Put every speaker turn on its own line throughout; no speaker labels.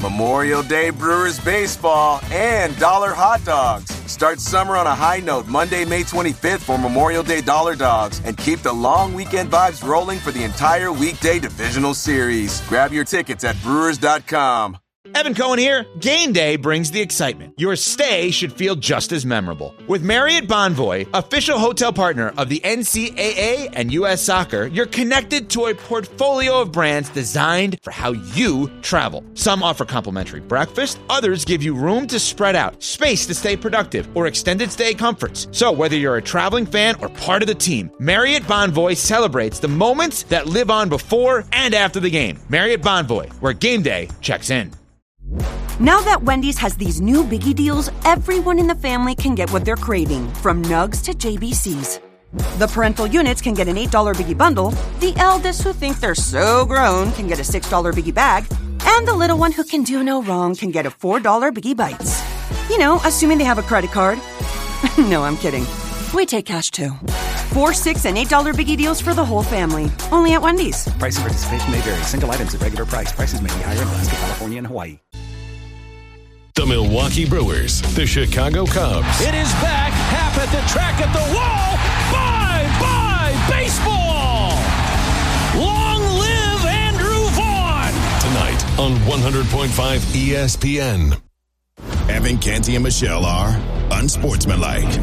Memorial Day Brewers baseball, and dollar hot dogs. Start summer on a high note Monday, May 25th for Memorial Day Dollar Dogs, and keep the long weekend vibes rolling for the entire weekday divisional series. Grab your tickets at Brewers.com.
Evan Cohen here. Game day brings the excitement. Your stay should feel just as memorable. With Marriott Bonvoy, official hotel partner of the NCAA and U.S. Soccer, you're connected to a portfolio of brands designed for how you travel. Some offer complimentary breakfast, others give you room to spread out, space to stay productive, or extended stay comforts. So whether you're a traveling fan or part of the team, Marriott Bonvoy celebrates the moments that live on before and after the game. Marriott Bonvoy, where game day checks in.
Now that Wendy's has these new biggie deals, everyone in the family can get what they're craving, from nugs to JBCs. The parental units can get an $8 biggie bundle, the eldest who think they're so grown can get a $6 biggie bag, and the little one who can do no wrong can get a $4 biggie bites. You know, assuming they have a credit card. No, I'm kidding. We take cash too. 4, 6, and $8 biggie deals for the whole family. Only at Wendy's.
Price and participation may vary. Single items at regular price. Prices may be higher in Alaska, California, and Hawaii.
The Milwaukee Brewers, the Chicago Cubs.
It is back, half at the track at the wall. Bye-bye, baseball! Long live Andrew Vaughn!
Tonight on 100.5 ESPN.
Evan, Canty, and Michelle are unsportsmanlike.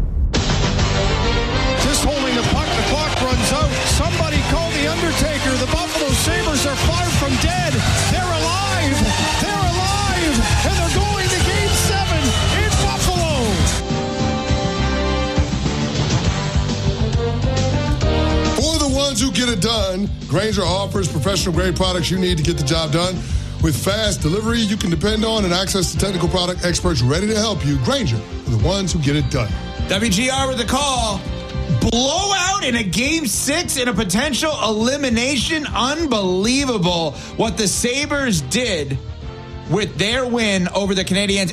Just holding the puck, the clock runs out. Somebody call the Undertaker. The Buffalo Sabres are far from dead. They're alive! They're alive! And they're going to Game 7 in Buffalo!
For the ones who get it done, Grainger offers professional-grade products you need to get the job done. With fast delivery you can depend on and access to technical product experts ready to help you. Grainger, for the ones who get it done.
WGR with the call. Blowout in a Game 6 in a potential elimination. Unbelievable what the Sabres did with their win over the Canadiens.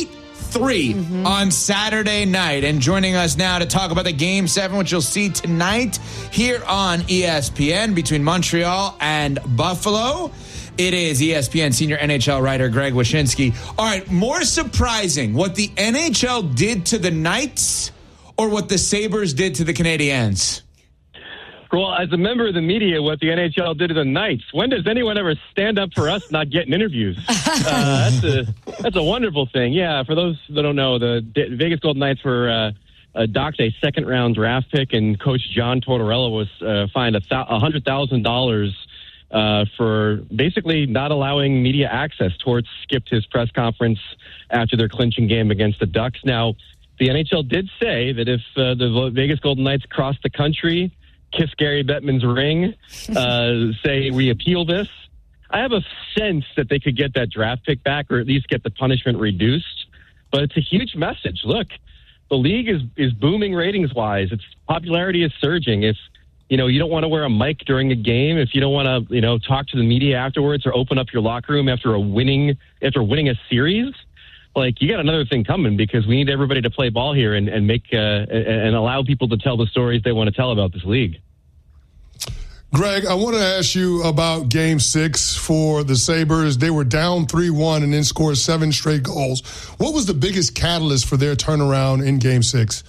8-3 on Saturday night. And joining us now to talk about the Game 7, which you'll see tonight here on ESPN between Montreal and Buffalo, it is ESPN senior NHL writer Greg Wyshynski. All right, more surprising, what the NHL did to the Knights or what the Sabres did to the Canadiens?
Well, as a member of the media, what the NHL did to the Knights. When does anyone ever stand up for us not getting interviews? That's a wonderful thing. Yeah, for those that don't know, the Vegas Golden Knights were docked a second-round draft pick, and Coach John Tortorella was fined $100,000 for basically not allowing media access. Torts skipped his press conference after their clinching game against the Ducks. Now, the NHL did say that if the Vegas Golden Knights cross the country, kiss Gary Bettman's ring, say we appeal this, I have a sense that they could get that draft pick back or at least get the punishment reduced. But it's a huge message. Look, the league is booming ratings-wise. Its popularity is surging. If you don't want to wear a mic during a game, if you don't want to, talk to the media afterwards or open up your locker room after winning a series, you got another thing coming, because we need everybody to play ball here and make and allow people to tell the stories they want to tell about this league.
Greg, I want to ask you about Game 6 for the Sabres. They were down 3-1 and then scored 7 straight goals. What was the biggest catalyst for their turnaround in Game 6?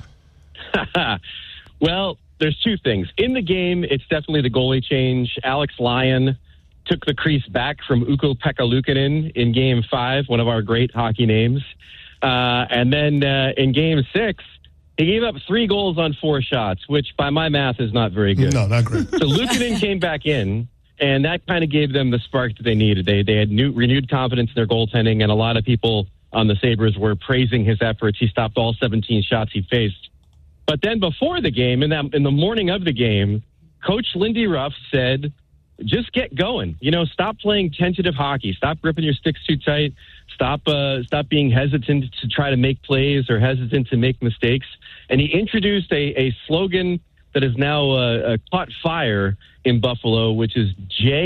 Well, there's two things. In the game, it's definitely the goalie change. Alex Lyon took the crease back from Ukko-Pekka Luukkonen in Game 5, one of our great hockey names. And then in Game 6, he gave up 3 goals on 4 shots, which by my math is not very good.
No, not great.
So Luukkonen came back in, and that kind of gave them the spark that they needed. They had renewed confidence in their goaltending, and a lot of people on the Sabres were praising his efforts. He stopped all 17 shots he faced. But then before the game, in the morning of the game, Coach Lindy Ruff said, just get going. Stop playing tentative hockey. Stop gripping your sticks too tight. Stop being hesitant to try to make plays or hesitant to make mistakes. And he introduced a slogan that is now caught fire in Buffalo, which is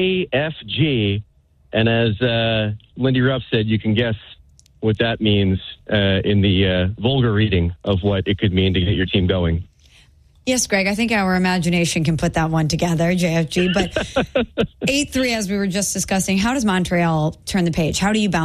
JFG. And as Lindy Ruff said, you can guess what that means in the vulgar reading of what it could mean to get your team going.
Yes, Greg, I think our imagination can put that one together, JFG. But 8-3, as we were just discussing, how does Montreal turn the page? How do you bounce